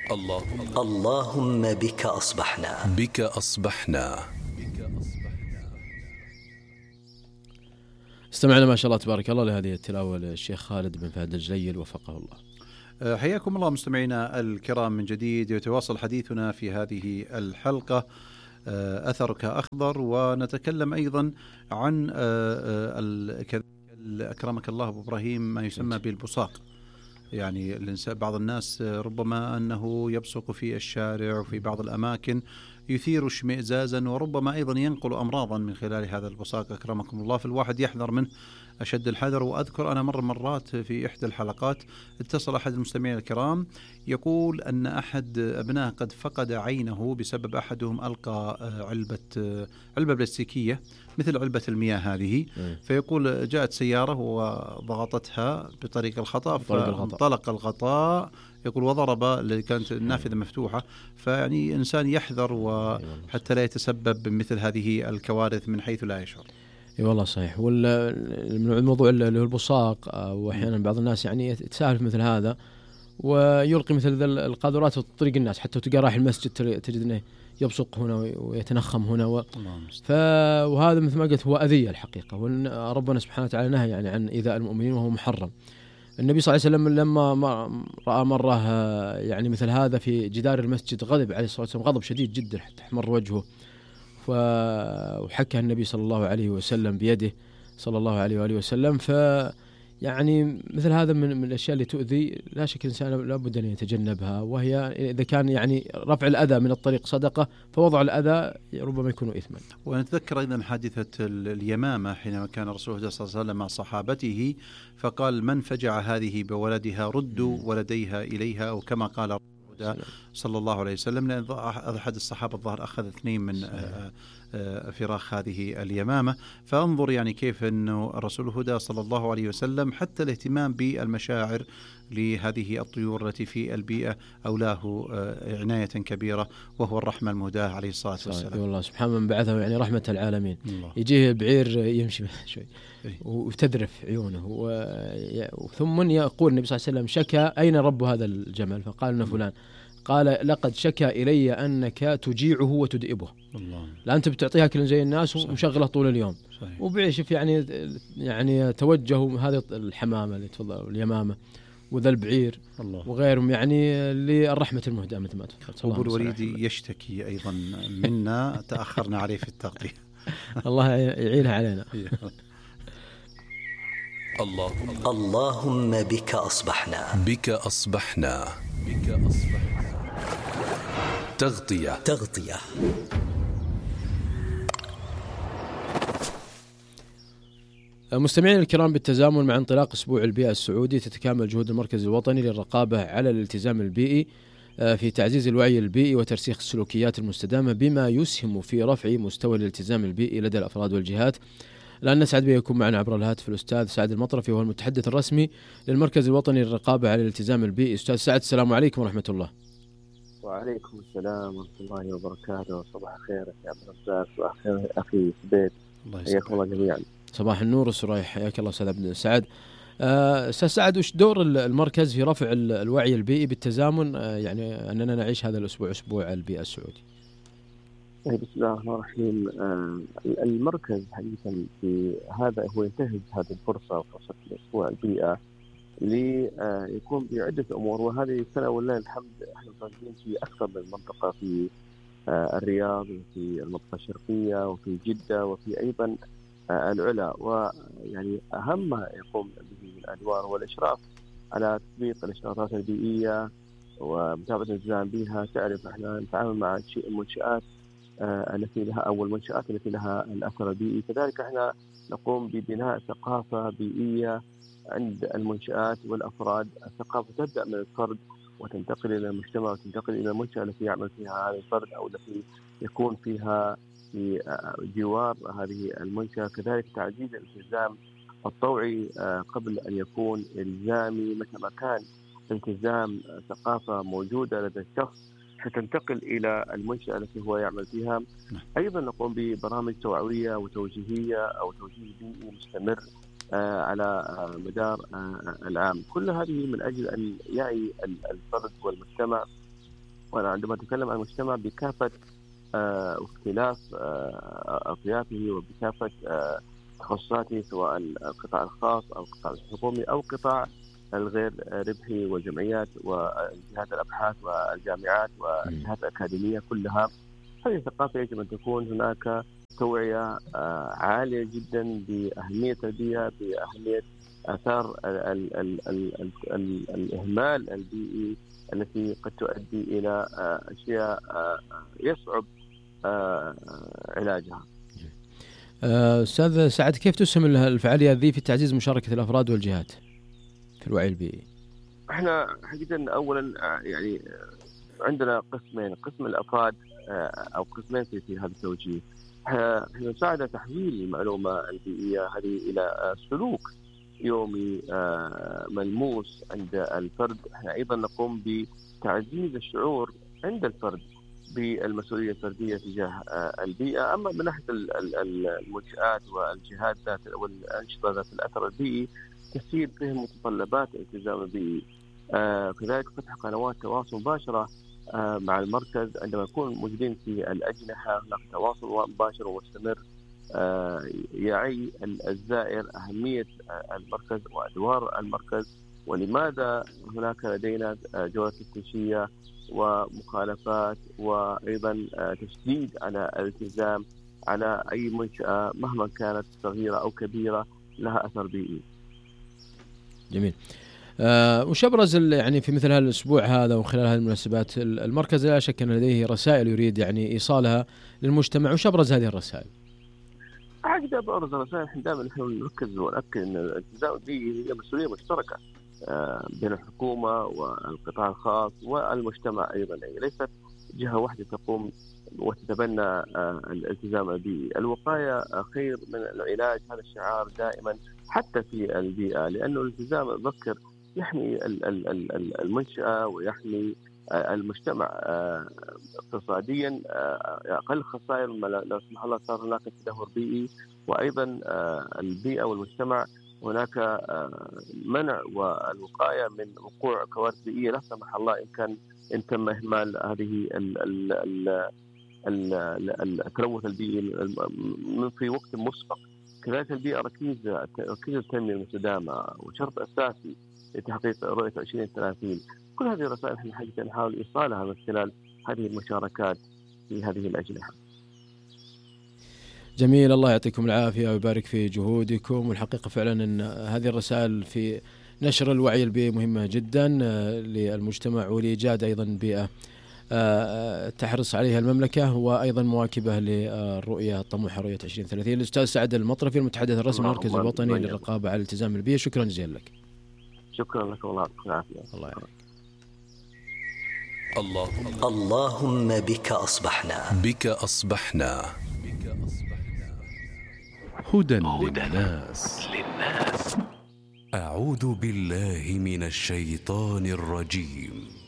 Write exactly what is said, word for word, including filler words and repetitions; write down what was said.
اللهم اللهم بك أصبحنا بك أصبحنا. استمعنا ما شاء الله تبارك الله لهذه التلاوة للشيخ خالد بن فهد الجليل وفقه الله. حياكم الله مستمعينا الكرام من جديد. يتواصل حديثنا في هذه الحلقة أثرك أخضر، ونتكلم أيضا عن أكرمك الله أبو إبراهيم ما يسمى بالبصاق. يعني بعض الناس ربما أنه يبصق في الشارع وفي بعض الأماكن يثير اشمئزازا، وربما أيضا ينقل أمراضا من خلال هذا البصاق أكرمكم الله، فالواحد يحذر منه أشد الحذر. وأذكر أنا مر مرات في إحدى الحلقات اتصل أحد المستمعين الكرام يقول أن أحد أبنائه قد فقد عينه بسبب أحدهم ألقى علبة علبة بلاستيكية مثل علبة المياه هذه، فيقول جاءت سيارة وضغطتها بطريق الخطأ فانطلق الغطاء، يقول وضرب اللي كانت النافذة مفتوحة. فيعني إنسان يحذر وحتى لا يتسبب بمثل هذه الكوارث من حيث لا يشعر. اي والله صحيح. والموضوع اللي هو البصاق، واحيانا بعض الناس يعني يتساهل في مثل هذا ويلقي مثل القاذورات في طريق الناس، حتى تلقى رايح المسجد تجد انه يبصق هنا ويتنخم هنا و... ف... وهذا مثل ما قلت هو أذية الحقيقة، وربنا سبحانه وتعالى نهى يعني عن إيذاء المؤمنين وهو محرم. النبي صلى الله عليه وسلم لما رأى مرة يعني مثل هذا في جدار المسجد غضب عليه الصلاة والسلام غضب شديد جدا حتى احمر وجهه، وحكى النبي صلى الله عليه وسلم بيده صلى الله عليه وآله وسلم. ف يعني مثل هذا من, من الأشياء اللي تؤذي لا شك الإنسان لابد أن يتجنبها، وهي إذا كان يعني رفع الأذى من الطريق صدقة فوضع الأذى ربما يكون إثما. ونتذكر أيضا حادثة اليمامة حينما كان رسول الله صلى الله عليه وسلم مع صحابته فقال من فجع هذه بولدها ردوا ولديها إليها، أو كما قال صلى الله عليه وسلم، لأن أحد الصحابة الظاهر أخذ اثنين من فراخ هذه اليمامة. فانظر يعني كيف أنه الرسول هدى صلى الله عليه وسلم حتى الاهتمام بالمشاعر لهذه الطيور التي في البيئة أولاه عناية كبيرة، وهو الرحمة المهداة عليه الصلاة والسلام. والله سبحان من بعثه يعني رحمة العالمين. الله. يجيه بعير يمشي شوي وتذرف عيونه و... ثم يقول النبي صلى الله عليه وسلم شكى أين رب هذا الجمل؟ فقال إنه فلان. قال لقد شكى إلي أنك تجيعه وتدئبه. الله. لا أنت بتعطيها كل زي الناس ومشغله طول اليوم. صحيح. وبيشوف يعني يعني توجهوا هذه الحمامة اللي تفضل اليمامة وذا البعير الله. وغيرهم يعني للرحمة المهداة مثل ما تفضلت. أبو الوليد يشتكي أيضا منا تأخرنا عليه في التغطية. الله يعينها علينا. اللهم اللهم بك أصبحنا بك أصبحنا بك أصبحنا. تغطية تغطية مستمعين الكرام، بالتزامن مع انطلاق أسبوع البيئة السعودي تتكامل جهود المركز الوطني للرقابة على الالتزام البيئي في تعزيز الوعي البيئي وترسيخ السلوكيات المستدامة بما يسهم في رفع مستوى الالتزام البيئي لدى الأفراد والجهات. الآن نسعد بأن يكون معنا عبر الهاتف الأستاذ سعد المطرفي وهو المتحدث الرسمي للمركز الوطني للرقابة على الالتزام البيئي. أستاذ سعد السلام عليكم ورحمة الله. وعليكم السلام ورحمة الله وبركاته. صباح الخير يا عبد الرزاق، صباح الخير أخي سبيت، حياكم الله جميعا. صباح النور والسرايح، حياك الله أستاذ عبد السعد. أستاذ سعد، وش دور المركز في رفع الوعي البيئي بالتزامن يعني أننا نعيش هذا الأسبوع أسبوع البيئة السعودي؟ بسم الله الرحمن الرحيم. المركز حقيقة في هذا هو ينتهز هذه الفرصة فرصة الأسبوع البيئة ليكون بعدة أمور، وهذه السنة والله الحمد احنا موجودين في أكثر من منطقة، في الرياض وفي المنطقة الشرقية وفي جدة وفي أيضا العلا. ويعني أهم ما يقوم به الأدوار والإشراف على تطبيق الإشارات البيئية ومتابعة الالتزام بها. تعرف احنا نتعامل مع المنشآت التي لها أو المنشآت التي لها الأثر البيئي، كذلك احنا نقوم ببناء ثقافة بيئية عند المنشآت والأفراد. الثقافة تبدأ من الفرد وتنتقل إلى المجتمع وتنتقل إلى المنشأة التي يعمل فيها هذا الفرد أو التي يكون فيها في جوار هذه المنشأة. كذلك تعزيز الالتزام الطوعي قبل أن يكون إلزامي، مثل ما كان التزام ثقافة موجودة لدى الشخص ستنتقل إلى المنشأة التي هو يعمل فيها. أيضا نقوم ببرامج توعوية وتوجيهية أو توجيه بيئي مستمر على مدار العام. كل هذه من أجل أن يعي الفرد والمجتمع وأنا عندما أتكلم عن المجتمع بكافة واختلاف أطيافه وبكافة تخصصاته، سواء القطاع الخاص أو القطاع الحكومي أو القطاع الغير ربحي والجمعيات وجهات الأبحاث والجامعات والجهات الأكاديمية كلها. هذه الثقافة يجب أن تكون هناك توعية عالية جدا بأهمية البيئة، بأهمية آثار ال ال ال ال ال الإهمال البيئي التي قد تؤدي إلى أشياء يصعب علاجها. أستاذ سعد، كيف تسهم الفعالية هذه في تعزيز مشاركة الأفراد والجهات في الوعي البيئي؟ احنا حقيقة أولا يعني عندنا قسمين، قسم الأفراد أو قسمين في, في هذا التوجيه. احنا نساعد تحويل المعلومة البيئية هذه إلى سلوك يومي ملموس عند الفرد. احنا أيضا نقوم بتعزيز الشعور عند الفرد بالمسؤولية الفردية تجاه البيئة. أما من ناحية المنشآت والجهات ذات والأنشطة ذات الأثر البيئي تسير فيهم متطلبات الالتزام البيئي. كذلك فتح قنوات تواصل مباشرة مع المركز عندما نكون موجودين في الأجنحة، هناك تواصل مباشر ومستمر يعي الزائر أهمية المركز وأدوار المركز، ولماذا هناك لدينا جودة تفتيشية ومخالفات، وأيضا تشديد على الالتزام على أي منشأة مهما كانت صغيرة أو كبيرة لها أثر بيئي. جميل. أه وش أبرز يعني في مثل هذا الأسبوع هذا وخلال هذه المناسبات المركز لا شك أن لديه رسائل يريد يعني إيصالها للمجتمع، وش أبرز هذه الرسائل؟ حقيقة أبرز الرسائل احنا دائما نحن نركز ونأكد أن الالتزام البيئي هي مسؤولية مشتركة بين الحكومة والقطاع الخاص والمجتمع أيضا، يعني ليست جهة واحدة تقوم وتتبنى الالتزام البيئي. الوقاية خير من العلاج، هذا الشعار دائما حتى في البيئة، لأنه الالتزام المبكر يحمي المنشأة ويحمي المجتمع اقتصاديا، أقل خسائر لو سمح الله صار هناك تدهور بيئي، وأيضا البيئة والمجتمع هناك منع والوقاية من وقوع كوارث بيئية لا سمح الله إن كان إن تم إهمال هذه التلوث البيئي من في وقت مسبق. كذلك البيئة ركيزة ركيزة التنمية المستدامة وشرط أساسي لتحقيق رؤية عشرين ثلاثين. كل هذه الرسائل احنا حقيقة نحاول إيصالها من خلال هذه المشاركات في هذه الأجنحة. جميل، الله يعطيكم العافية ويبارك في جهودكم. والحقيقة فعلا أن هذه الرسائل في نشر الوعي البيئي مهمة جدا للمجتمع ولإيجاد أيضا بيئة تحرص عليها المملكة، وأيضا مواكبة للرؤية الطموحة رؤية عشرين ثلاثين. الأستاذ سعد المطرفي المتحدث الرسمي للمركز الوطني للرقابة على الالتزام البيئي، شكرا جزيلا لك. شكرا لك والله يعطيك العافية. الله يعافيك. اللهم اللهم بك أصبحنا بك أصبحنا هدى للناس. أعوذ بالله من الشيطان الرجيم.